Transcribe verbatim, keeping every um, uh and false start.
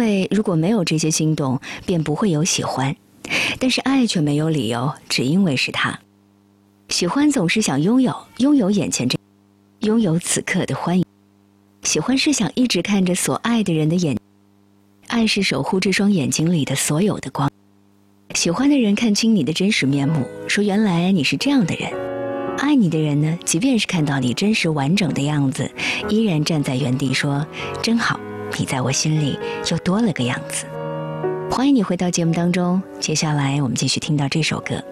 为如果没有这些心动，便不会有喜欢。但是爱却没有理由，只因为是他。喜欢总是想拥有，拥有眼前这，拥有此刻的欢愉。喜欢是想一直看着所爱的人的眼，爱是守护这双眼睛里的所有的光。喜欢的人看清你的真实面目，说原来你是这样的人。爱你的人呢，即便是看到你真实完整的样子，依然站在原地说真好，你在我心里又多了个样子。欢迎你回到节目当中，接下来我们继续听到这首歌。